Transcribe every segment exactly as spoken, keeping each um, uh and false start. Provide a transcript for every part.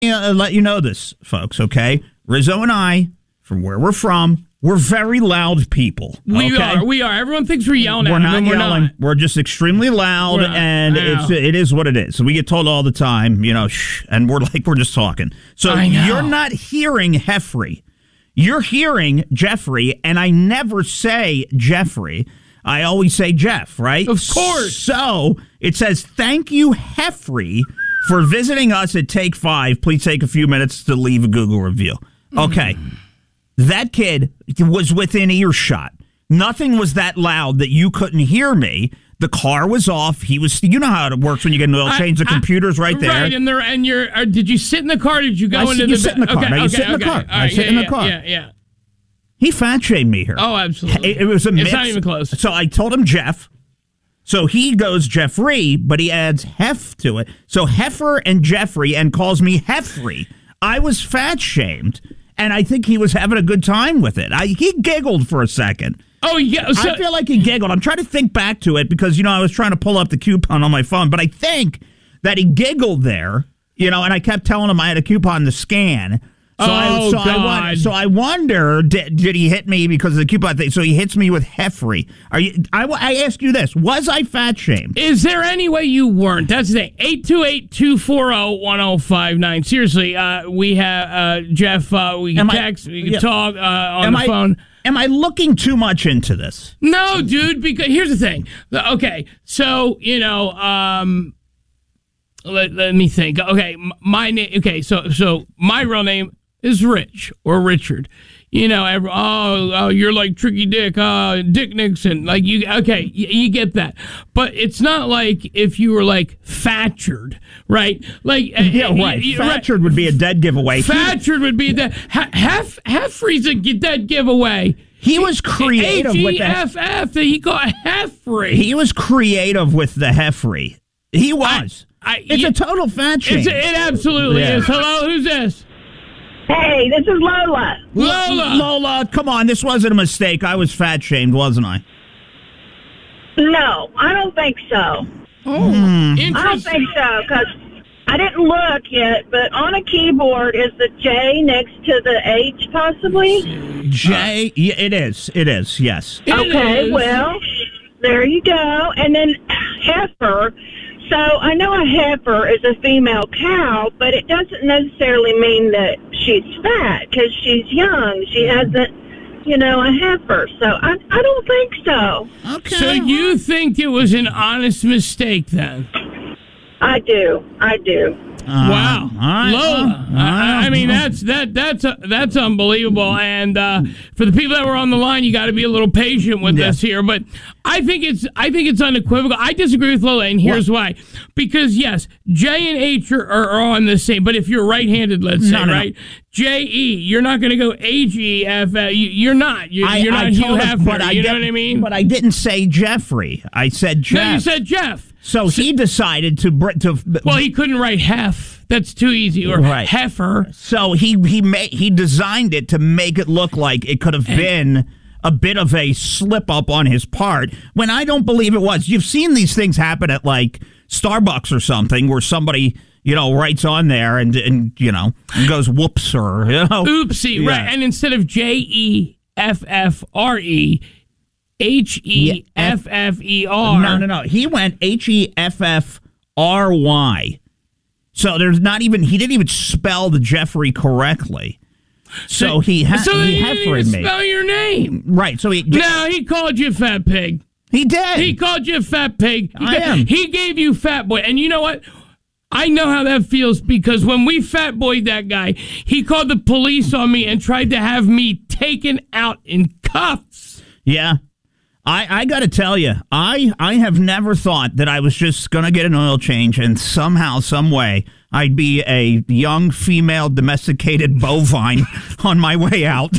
uh, let you know this, folks, okay? Rizzo and I, from where we're from, we're very loud people. We okay? are. We are. Everyone thinks we're yelling we're at not them. We're yelling. not. We're just extremely loud, We're not. and it's it is what it is. So we get told all the time, you know, shh, and we're like, we're just talking. So you're not hearing Heffrey. You're hearing Jeffrey, and I never say Jeffrey. I always say Jeff, right? Of course. So it says, thank you, Heffrey, for visiting us at Take Five. Please take a few minutes to leave a Google review. Okay. Mm. That kid was within earshot. Nothing was that loud that you couldn't hear me. The car was off. He was. You know how it works when you get an oil change. The I, computer's right there. Right, and there. And you're. Uh, did you sit in the car? Or did you go I into sit, the? You sit in the car. Okay, no, you okay, sit in okay. the car. Right, I sit yeah, in the yeah, car. Yeah, yeah. He fat shamed me here. Oh, absolutely. It, it was a It's mix. not even close. So I told him Jeff. So he goes Jeffrey, but he adds Heff to it. So Heifer and Jeffrey, and calls me Heffrey. I was fat shamed, and I think he was having a good time with it. I, he giggled for a second. Oh, yeah. So, I feel like he giggled. I'm trying to think back to it because, you know, I was trying to pull up the coupon on my phone, but I think that he giggled there, you know, and I kept telling him I had a coupon to scan. So, oh, I, so, God. I wonder, so I wonder, did, did he hit me because of the coupon thing? So he hits me with Heffrey. Are you? I, I ask you this. Was I fat shamed? Is there any way you weren't? That's the thing. eight two eight, two four zero, one zero five nine. Seriously, uh, we have, uh, Jeff, uh, we can Am text, I, we can yeah. talk uh, on Am the I, phone. Am I looking too much into this? No, dude, because here's the thing. Okay, so, you know, um... Let, let me think. Okay, my name. Okay, so so my real name is Rich or Richard. You know, every, oh, oh, you're like Tricky Dick, uh, Dick Nixon. Like you, okay, you, you get that. But it's not like if you were like Fatchard, right? Like yeah, right. You, Fatchard right. would be a dead giveaway. Fatchard would be that. Hef Heffrey's a dead giveaway. He was creative with the H E F F. He called Heffrey. He was creative with the Heffrey. He was. I, I, it's you, a total fat shame. It's a, it absolutely yeah. is. Hello, who's this? Hey, this is Lola. Lola. Lola, come on. This wasn't a mistake. I was fat shamed, wasn't I? No, I don't think so. Oh, mm. I don't think so, because I didn't look yet, but on a keyboard is the J next to the H, possibly? J, yeah, it is. It is, yes. It okay, is. Well, there you go. And then heifer. So I know a heifer is a female cow, but it doesn't necessarily mean that she's fat because she's young. She hasn't, you know, a heifer. So I, I don't think so. Okay. So you think it was an honest mistake then? I do. I do. Uh, wow, right, Lola. well, I, I mean, that's that that's uh, that's unbelievable. And uh, for the people that were on the line, you got to be a little patient with yeah. this here. But I think it's I think it's unequivocal. I disagree with Lola, and here's what? why. Because yes, J and H are, are on the same. But if you're right-handed, let's say, no, no, right, no. J E, you're not going to go H E F. Uh, you, you're not. You're, I, you're not I Hugh Hefner. But I you know what I mean? But I didn't say Jeffrey. I said Jeff. No, you said Jeff. So, so he decided to to. Well, he couldn't write hef. That's too easy. Or right. heifer. So he he made he designed it to make it look like it could have been a bit of a slip up on his part, when I don't believe it was. You've seen these things happen at like Starbucks or something, where somebody, you know, writes on there and and you know and goes whoops or you know oopsie, yeah. right? And instead of J E F F R E. H E F F E R. No, no, no. He went H E F F R Y. So there's not even, he didn't even spell the Jeffrey correctly. So, so he ha- so he he didn't even me. spell your name. Right. So he. No, he called you fat pig. He did. He called you fat pig. He I got, am. He gave you fat boy. And you know what? I know how that feels, because when we fat boyed that guy, he called the police on me and tried to have me taken out in cuffs. Yeah. I, I got to tell you, I, I have never thought that I was just going to get an oil change and somehow, some way, I'd be a young female domesticated bovine on my way out.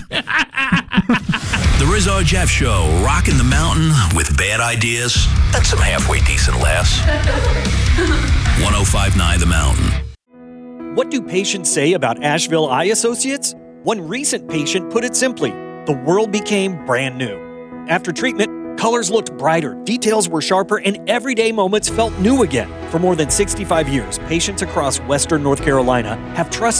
The Rizzo Jeff Show, rocking the mountain with bad ideas. That's some halfway decent laughs. one oh five point nine The Mountain. What do patients say about Asheville Eye Associates? One recent patient put it simply: the world became brand new. After treatment, colors looked brighter, details were sharper, and everyday moments felt new again. For more than sixty-five years, patients across Western North Carolina have trusted